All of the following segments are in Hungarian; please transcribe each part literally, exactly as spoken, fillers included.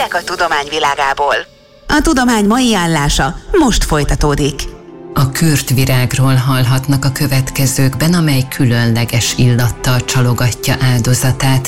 Hírek a tudomány világából. A tudomány mai állása most folytatódik. A kürtvirágról hallhatnak a következőkben, amely különleges illattal csalogatja áldozatát.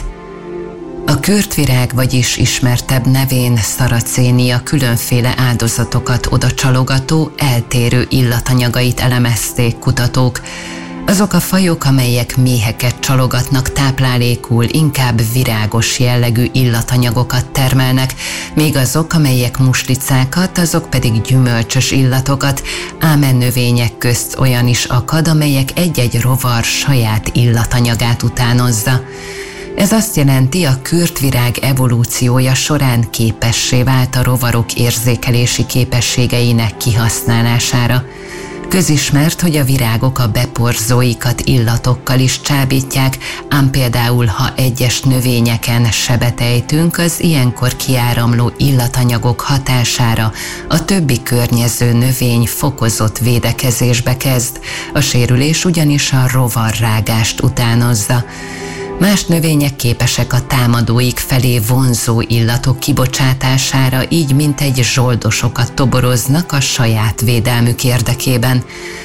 A kürtvirág, vagyis ismertebb nevén szaracénia különféle áldozatokat oda csalogató, eltérő illatanyagait elemezték kutatók. Azok a fajok, amelyek méheket csalogatnak táplálékul, inkább virágos jellegű illatanyagokat termelnek, míg azok, amelyek muslicákat, azok pedig gyümölcsös illatokat, ám e növények közt olyan is akad, amelyek egy-egy rovar saját illatanyagát utánozza. Ez azt jelenti, a kürtvirág evolúciója során képessé vált a rovarok érzékelési képességeinek kihasználására. Közismert, hogy a virágok a beporzóikat illatokkal is csábítják, ám például, ha egyes növényeken sebet ejtünk, az ilyenkor kiáramló illatanyagok hatására a többi környező növény fokozott védekezésbe kezd, a sérülés ugyanis a rovarrágást utánozza. Más növények képesek a támadóik felé vonzó illatok kibocsátására, így mintegy zsoldosokat toboroznak a saját védelmük érdekében.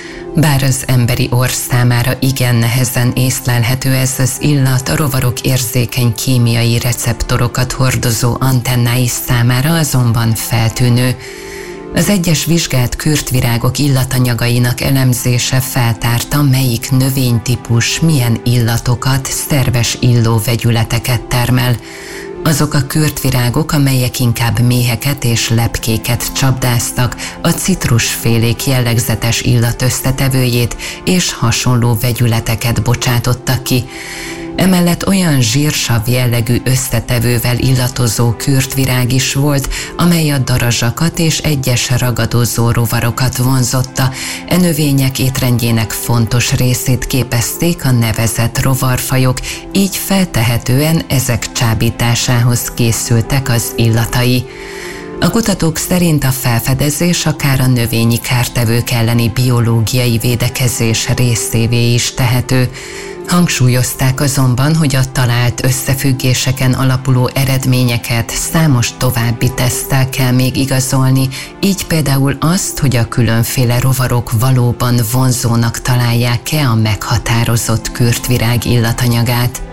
Bár az emberi orr számára igen nehezen észlelhető ez az illat, a rovarok érzékeny kémiai receptorokat hordozó antennái számára azonban feltűnő. Az egyes vizsgált kürtvirágok illatanyagainak elemzése feltárta, melyik növénytípus milyen illatokat, szerves illóvegyületeket termel. Azok a kürtvirágok, amelyek inkább méheket és lepkéket csapdáztak, a citrusfélék jellegzetes illatösszetevőjét és hasonló vegyületeket bocsátottak ki. Emellett olyan zsírsav jellegű összetevővel illatozó kürtvirág is volt, amely a darazsakat és egyes ragadozó rovarokat vonzotta. E növények étrendjének fontos részét képezték a nevezett rovarfajok, így feltehetően ezek csábításához készültek az illatai. A kutatók szerint a felfedezés akár a növényi kártevők elleni biológiai védekezés részévé is tehető. Hangsúlyozták azonban, hogy a talált összefüggéseken alapuló eredményeket számos további teszttel kell még igazolni, így például azt, hogy a különféle rovarok valóban vonzónak találják-e a meghatározott kürtvirág illatanyagát.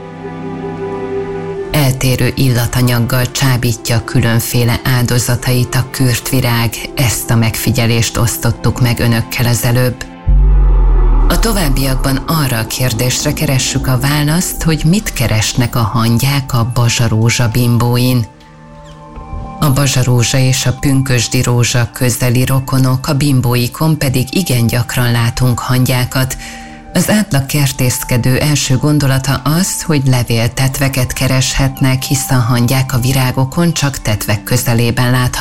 Eltérő illatanyaggal csábítja különféle áldozatait a kürtvirág, ezt a megfigyelést osztottuk meg önökkel az előbb. A továbbiakban arra a kérdésre keressük a választ, hogy mit keresnek a hangyák a bazsarózsa bimbóin. A bazsarózsa és a pünkösdi rózsa közeli rokonok, a bimbóikon pedig igen gyakran látunk hangyákat. Az átlag kertészkedő első gondolata az, hogy levéltetveket kereshetnek, hisz a hangyák a virágokon csak tetvek közelében láthatók.